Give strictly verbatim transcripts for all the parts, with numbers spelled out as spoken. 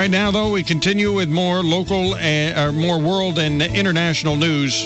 Right now, though, we continue with more local, uh, or more world and international news.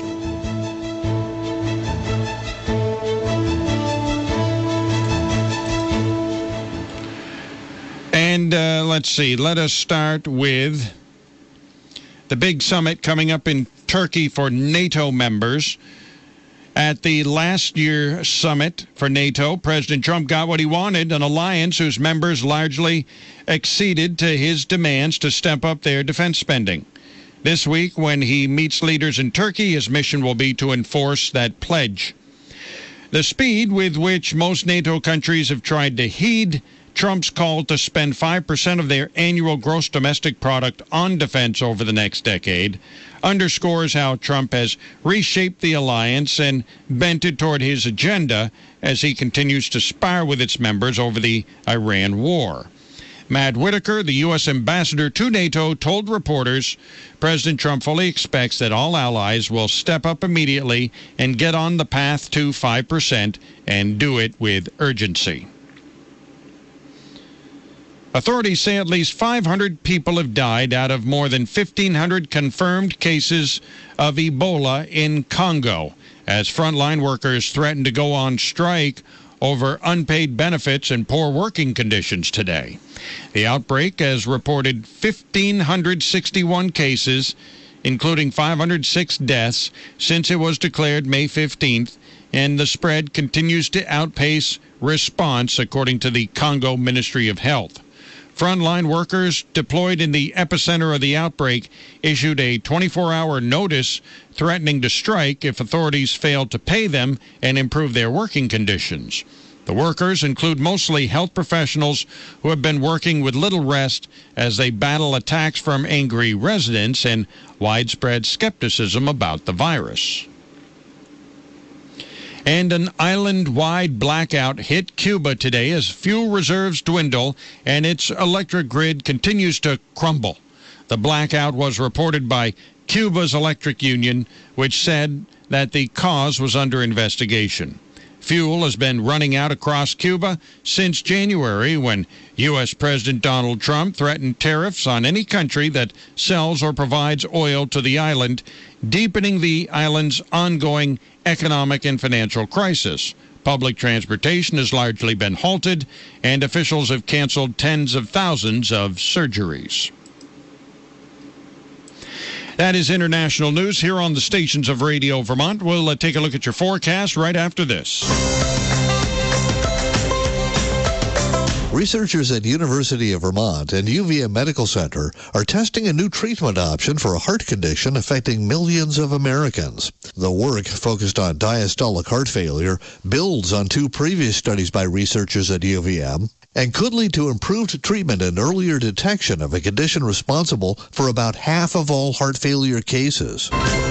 And uh, let's see, let us start with the big summit coming up in Turkey for NATO members. At the last year summit for NATO, President Trump got what he wanted, an alliance whose members largely acceded to his demands to step up their defense spending. This week, when he meets leaders in Turkey, his mission will be to enforce that pledge. The speed with which most NATO countries have tried to heed Trump's call to spend five percent of their annual gross domestic product on defense over the next decade underscores how Trump has reshaped the alliance and bent it toward his agenda as he continues to spar with its members over the Iran war. Matt Whitaker, the U S ambassador to NATO, told reporters President Trump fully expects that all allies will step up immediately and get on the path to five percent and do it with urgency. Authorities say at least five hundred people have died out of more than fifteen hundred confirmed cases of Ebola in Congo, as frontline workers threaten to go on strike over unpaid benefits and poor working conditions today. The outbreak has reported one thousand five hundred sixty-one cases, including five hundred six deaths, since it was declared May fifteenth, and the spread continues to outpace response, according to the Congo Ministry of Health. Frontline workers deployed in the epicenter of the outbreak issued a twenty-four hour notice threatening to strike if authorities failed to pay them and improve their working conditions. The workers include mostly health professionals who have been working with little rest as they battle attacks from angry residents and widespread skepticism about the virus. And an island-wide blackout hit Cuba today as fuel reserves dwindle and its electric grid continues to crumble. The blackout was reported by Cuba's electric union, which said that the cause was under investigation. Fuel has been running out across Cuba since January, when U S President Donald Trump threatened tariffs on any country that sells or provides oil to the island, deepening the island's ongoing economic and financial crisis. Public transportation has largely been halted, and officials have canceled tens of thousands of surgeries. That is international news here on the stations of Radio Vermont. We'll uh, take a look at your forecast right after this. Researchers at University of Vermont and U V M Medical Center are testing a new treatment option for a heart condition affecting millions of Americans. The work, focused on diastolic heart failure, builds on two previous studies by researchers at U V M and could lead to improved treatment and earlier detection of a condition responsible for about half of all heart failure cases.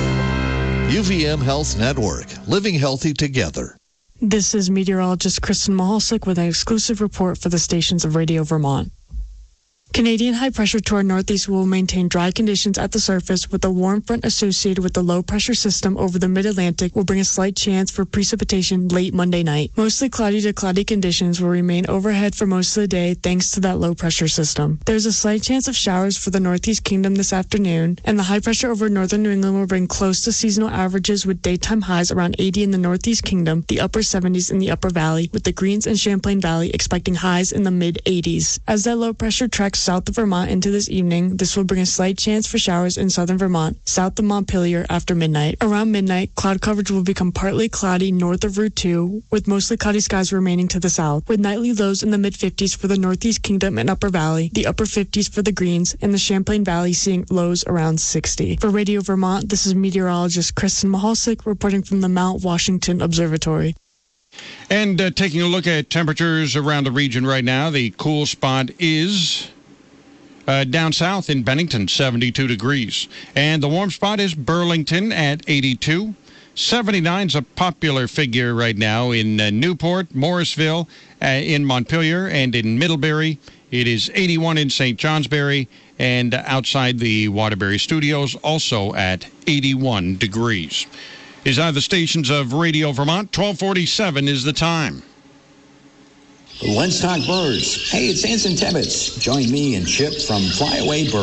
U V M Health Network, living healthy together. This is meteorologist Kristen Mahalsick with an exclusive report for the stations of Radio Vermont. Canadian high pressure to our northeast will maintain dry conditions at the surface, with the warm front associated with the low pressure system over the mid-Atlantic will bring a slight chance for precipitation late Monday night. Mostly cloudy to cloudy conditions will remain overhead for most of the day thanks to that low pressure system. There's a slight chance of showers for the Northeast Kingdom this afternoon, and the high pressure over northern New England will bring close to seasonal averages, with daytime highs around eighty in the Northeast Kingdom, the upper seventies in the Upper Valley, with the Greens and Champlain Valley expecting highs in the mid-eighties. As that low pressure tracks south of Vermont into this evening, this will bring a slight chance for showers in southern Vermont, south of Montpelier after midnight. Around midnight, cloud coverage will become partly cloudy north of Route two, with mostly cloudy skies remaining to the south, with nightly lows in the mid-fifties for the Northeast Kingdom and Upper Valley, the upper fifties for the Greens, and the Champlain Valley seeing lows around sixty. For Radio Vermont, this is meteorologist Kristen Mahalsick reporting from the Mount Washington Observatory. And uh, taking a look at temperatures around the region right now, the cool spot is Uh, down south in Bennington, seventy-two degrees. And the warm spot is Burlington at eighty-two. seventy-nine is a popular figure right now in uh, Newport, Morrisville, uh, in Montpelier, and in Middlebury. It is eighty-one in Saint Johnsbury, and outside the Waterbury Studios, also at eighty-one degrees. These are the stations of Radio Vermont. twelve forty-seven is the time. Let's talk birds. Hey, it's Anson Tebbets. Join me and Chip from Flyaway Birds.